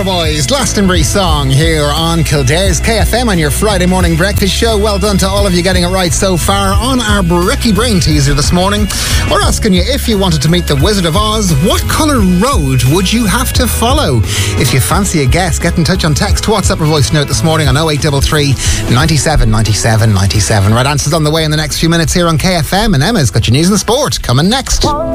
Waterboys, Glastonbury song here on Kildare's KFM on your Friday morning breakfast show. Well done to all of you getting it right so far. On our Bricky Brain teaser this morning, we're asking you, if you wanted to meet the Wizard of Oz, what colour road would you have to follow? If you fancy a guess, get in touch on text, WhatsApp or voice note this morning on 0833 97 97 97. Right answers on the way in the next few minutes here on KFM, and Emma's got your news and sport coming next.